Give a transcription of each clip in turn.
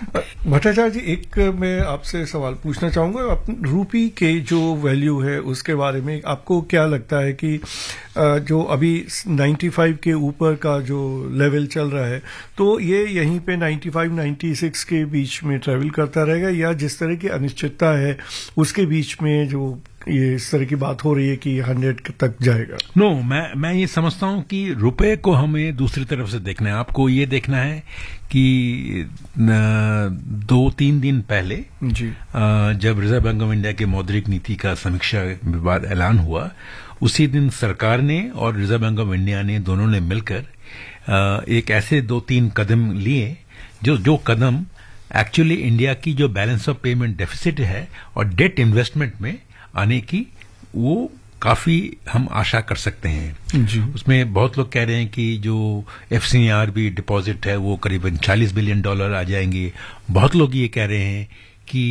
भट्टाचार्य जी, एक मैं आपसे सवाल पूछना चाहूंगा। रूपी के जो वैल्यू है उसके बारे में आपको क्या लगता है कि जो अभी 95 के ऊपर का जो लेवल चल रहा है, तो ये यहीं पे 95-96 के बीच में ट्रेवल करता रहेगा, या जिस तरह की अनिश्चितता है उसके बीच में जो ये इस तरह की बात हो रही है कि 100 तक जाएगा? मैं ये समझता हूं कि रुपए को हमें दूसरी तरफ से देखना है। आपको ये देखना है कि 2-3 दिन पहले जी जब रिजर्व बैंक ऑफ इंडिया के मौद्रिक नीति का समीक्षा विवाद ऐलान हुआ, उसी दिन सरकार ने और रिजर्व बैंक ऑफ इंडिया ने दोनों ने मिलकर एक ऐसे 2-3 कदम लिए जो कदम एक्चुअली इंडिया की जो बैलेंस ऑफ पेमेंट डेफिसिट है और डेट इन्वेस्टमेंट में आने की, वो काफी हम आशा कर सकते हैं जी। उसमें बहुत लोग कह रहे हैं कि जो FCNRB डिपॉजिट है वो करीबन $40 बिलियन आ जाएंगे। बहुत लोग ये कह रहे हैं कि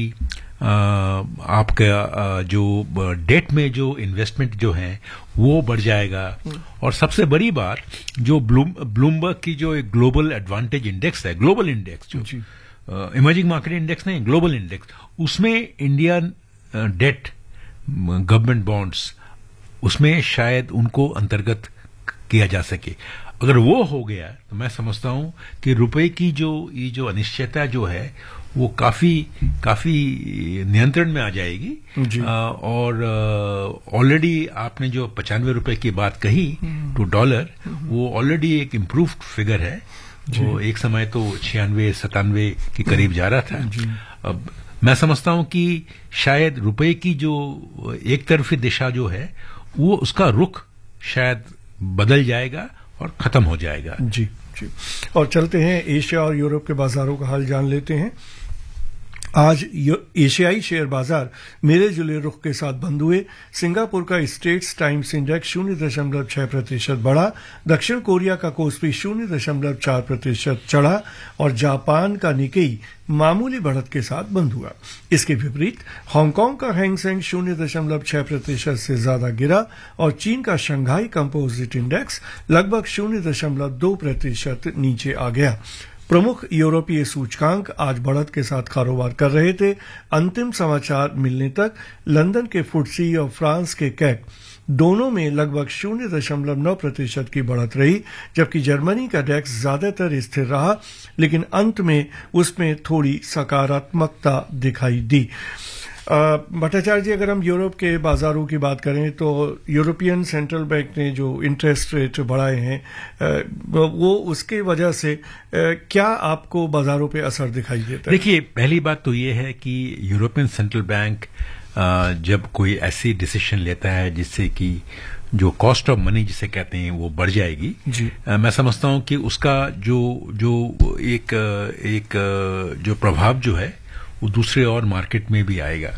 आपका जो डेट में जो इन्वेस्टमेंट जो है वो बढ़ जाएगा। और सबसे बड़ी बात, जो ब्लूमबर्ग की जो एक ग्लोबल एडवांटेज इंडेक्स है, ग्लोबल इंडेक्स जो इमर्जिंग मार्केट इंडेक्स नहीं, ग्लोबल इंडेक्स, उसमें इंडिया डेट गवर्नमेंट बॉन्ड्स, उसमें शायद उनको अंतर्गत किया जा सके। अगर वो हो गया तो मैं समझता हूं कि रुपए की ये जो अनिश्चितता जो है वो काफी नियंत्रण में आ जाएगी। और ऑलरेडी आपने जो 95 रुपए की बात कही टू डॉलर, वो ऑलरेडी एक इम्प्रूव्ड फिगर है। वो एक समय तो 96-97 के करीब जा रहा था। अब मैं समझता हूं कि शायद रुपए की जो एक तरफी दिशा जो है वो उसका रुख शायद बदल जाएगा और खत्म हो जाएगा। जी जी। और चलते हैं एशिया और यूरोप के बाजारों का हाल जान लेते हैं। आज एशियाई शेयर बाजार मिले जुले रुख के साथ बंद हुए। सिंगापुर का स्टेट्स टाइम्स इंडेक्स 0.6% बढ़ा, दक्षिण कोरिया का कोस्पी 0.4% चढ़ा और जापान का निकेई मामूली बढ़त के साथ बंद हुआ। इसके विपरीत हांगकांग का हैंग सेंग 0.6% से ज्यादा गिरा और चीन का शंघाई कंपोजिट इंडेक्स लगभग 0.2% नीचे आ गया। प्रमुख यूरोपीय सूचकांक आज बढ़त के साथ कारोबार कर रहे थे। अंतिम समाचार मिलने तक लंदन के फुटसी और फ्रांस के कैक दोनों में लगभग 0.9% की बढ़त रही, जबकि जर्मनी का डेक्स ज्यादातर स्थिर रहा, लेकिन अंत में उसमें थोड़ी सकारात्मकता दिखाई दी। भट्टाचार्य जी, अगर हम यूरोप के बाजारों की बात करें तो यूरोपियन सेंट्रल बैंक ने जो इंटरेस्ट रेट बढ़ाए हैं, वो उसके वजह से क्या आपको बाजारों पे असर दिखाई देता है? देखिए, पहली बात तो ये है कि यूरोपियन सेंट्रल बैंक जब कोई ऐसी डिसीजन लेता है जिससे कि जो कॉस्ट ऑफ मनी जिसे कहते हैं वो बढ़ जाएगी, मैं समझता हूं कि उसका जो एक जो प्रभाव जो है वो दूसरे और मार्केट में भी आएगा।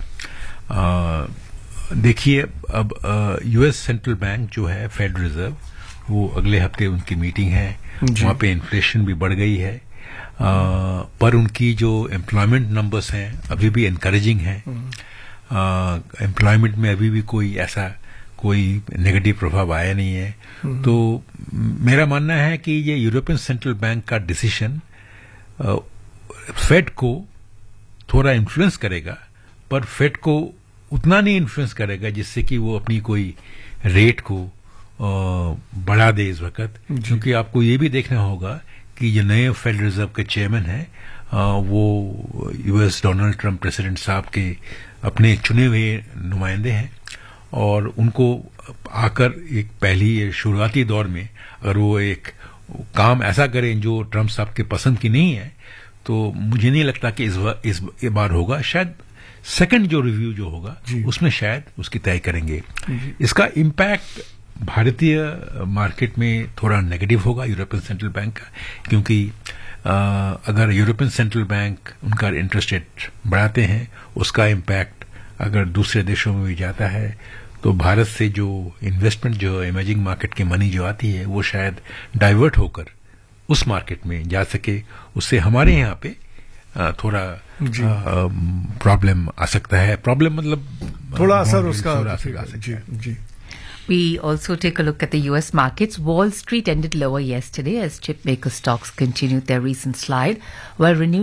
देखिए, अब यूएस सेंट्रल बैंक जो है, फेड रिजर्व, वो अगले हफ्ते उनकी मीटिंग है, वहां पे इन्फ्लेशन भी बढ़ गई है, पर उनकी जो एम्प्लॉयमेंट नंबर्स हैं अभी भी एनकरेजिंग हैं। एम्प्लॉयमेंट में अभी भी कोई नेगेटिव प्रभाव आया नहीं है। तो मेरा मानना है कि ये यूरोपियन सेंट्रल बैंक का डिसीजन फेड को थोड़ा इन्फ्लुएंस करेगा, पर फेड को उतना नहीं इन्फ्लुएंस करेगा जिससे कि वो अपनी कोई रेट को बढ़ा दे इस वक्त। क्योंकि आपको ये भी देखना होगा कि जो नए फेड रिजर्व के चेयरमैन हैं, वो यूएस डोनाल्ड ट्रंप प्रेसिडेंट साहब के अपने चुने हुए नुमाइंदे हैं, और उनको आकर एक पहली शुरुआती दौर में अगर वो एक काम ऐसा करें जो ट्रंप साहब के पसंद की नहीं है, तो मुझे नहीं लगता कि इस बार होगा। शायद सेकंड जो रिव्यू जो होगा उसमें शायद उसकी तय करेंगे। इसका इम्पैक्ट भारतीय मार्केट में थोड़ा नेगेटिव होगा यूरोपियन सेंट्रल बैंक का, क्योंकि अगर यूरोपियन सेंट्रल बैंक उनका इंटरेस्ट रेट बढ़ाते हैं, उसका इम्पैक्ट अगर दूसरे देशों में भी जाता है तो भारत से जो इन्वेस्टमेंट जो इमर्जिंग मार्केट की मनी जो आती है वो शायद डाइवर्ट होकर उस मार्केट में जा सके। उससे हमारे यहाँ पे थोड़ा प्रॉब्लम आ सकता है। प्रॉब्लम मतलब थोड़ा असर उसका आ सकता है। जी। We also take a look at the U.S. markets. Wall Street ended lower yesterday as chip maker stocks continued their recent slide, while renewed